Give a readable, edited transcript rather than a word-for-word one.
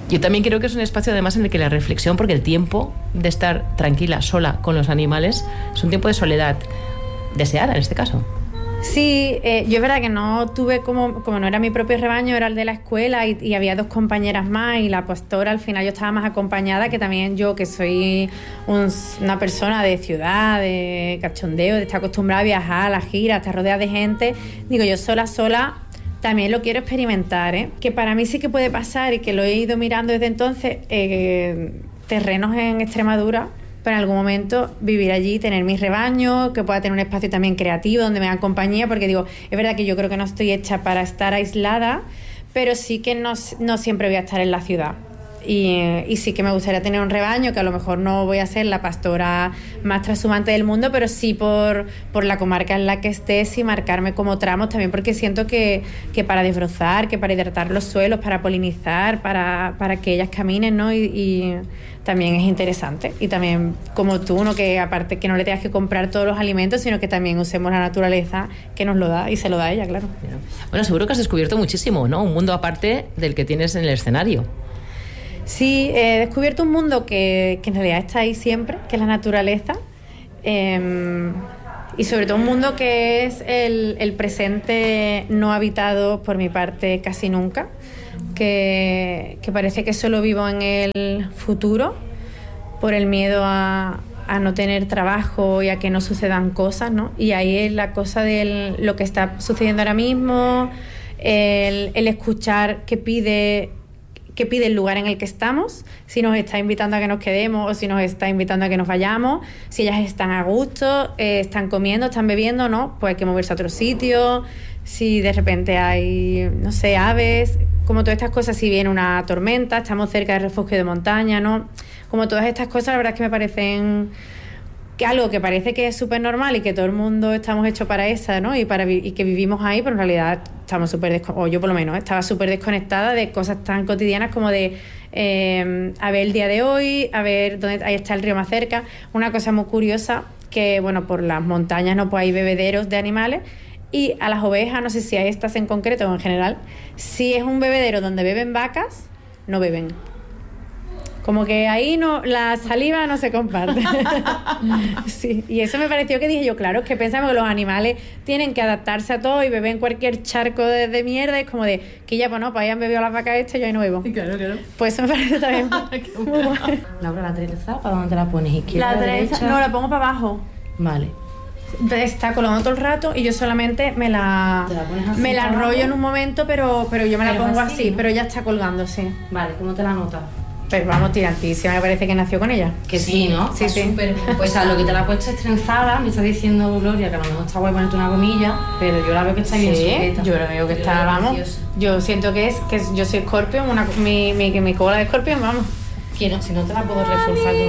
Yo también creo que es un espacio además en el que la reflexión, porque el tiempo de estar tranquila, sola con los animales, es un tiempo de soledad deseada en este caso. Sí, yo es verdad que no tuve como no era mi propio rebaño, era el de la escuela y había 2 compañeras más y la pastora, al final yo estaba más acompañada, que también yo, que soy una persona de ciudad, de cachondeo, de estar acostumbrada a viajar, a las giras, estar rodeada de gente, digo, yo sola también lo quiero experimentar, que para mí sí que puede pasar y que lo he ido mirando desde entonces, terrenos en Extremadura, para en algún momento vivir allí, tener mis rebaños, que pueda tener un espacio también creativo donde me hagan compañía, porque digo, es verdad que yo creo que no estoy hecha para estar aislada, pero sí que no siempre voy a estar en la ciudad. Y sí que me gustaría tener un rebaño, que a lo mejor no voy a ser la pastora más trashumante del mundo, pero sí por la comarca en la que estés y marcarme como tramos también, porque siento que para desbrozar, que para hidratar los suelos, para polinizar, para que ellas caminen, ¿no? Y también es interesante. Y también como tú, ¿no? Que aparte que no le tengas que comprar todos los alimentos, sino que también usemos la naturaleza que nos lo da y se lo da a ella, claro. Bueno, seguro que has descubierto muchísimo, ¿no? Un mundo aparte del que tienes en el escenario. Sí, he descubierto un mundo que en realidad está ahí siempre, que es la naturaleza, y sobre todo un mundo que es el presente no habitado por mi parte casi nunca, que parece que solo vivo en el futuro por el miedo a no tener trabajo y a que no sucedan cosas, ¿no? Y ahí es la cosa de lo que está sucediendo ahora mismo, el escuchar qué pide el lugar en el que estamos, si nos está invitando a que nos quedemos o si nos está invitando a que nos vayamos, si ellas están a gusto, están comiendo, están bebiendo, ¿no? Pues hay que moverse a otro sitio, si de repente hay, no sé, aves, como todas estas cosas, si viene una tormenta, estamos cerca del refugio de montaña, ¿no? Como todas estas cosas, la verdad es que me parecen que algo que parece que es súper normal y que todo el mundo estamos hechos para esa, ¿no? Y que vivimos ahí, pero en realidad estamos o yo por lo menos, estaba súper desconectada de cosas tan cotidianas como de a ver el día de hoy, a ver dónde ahí está el río más cerca. Una cosa muy curiosa, que bueno, por las montañas no pues hay bebederos de animales, y a las ovejas, no sé si a estas en concreto o en general, si es un bebedero donde beben vacas, no beben. Como que ahí no, la saliva no se comparte. Sí, y eso me pareció que dije yo, claro, es que pensamos que los animales tienen que adaptarse a todo y beben cualquier charco de mierda. Es como de que ya, pues no, pues ahí han bebido las vacas y yo ahí no bebo. Claro. Pues eso me parece también muy bueno. Laura, ¿la trenza para dónde te la pones? ¿Izquierda, la trenza? derecha? No, la pongo para abajo. Vale. Está colgando todo el rato y yo solamente me la enrollo en un momento, pero yo me la pongo así, ¿no? Pero ya está colgando, sí. Vale, ¿cómo te la notas? Pero vamos, tirantísima, me parece que nació con ella. Que sí, ¿no? Sí, sí. Pues a lo que te la ha puesto es trenzada, me está diciendo Gloria que a lo mejor está guay ponerte una gomilla, pero yo la veo que está bien sujeta. Yo la veo que está, vamos, yo siento que yo soy Scorpion, mi cola de Scorpion, vamos. Quiero, si no te la puedo reforzar con